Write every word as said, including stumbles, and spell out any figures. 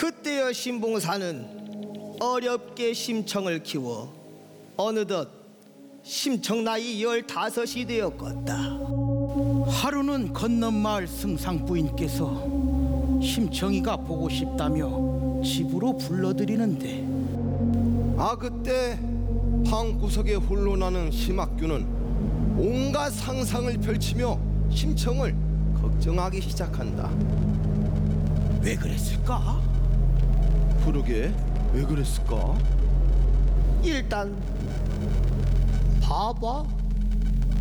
그때여 신봉사는 어렵게 심청을 키워 어느덧 심청 나이 열다섯이 되었겠다. 하루는 건넌 마을 승상 부인께서 심청이가 보고 싶다며 집으로 불러들이는데, 아 그때 방구석에 홀로 나는 심학규는 온갖 상상을 펼치며 심청을 걱정하기 시작한다. 왜 그랬을까? 그러게 왜 그랬을까? 일단 봐봐.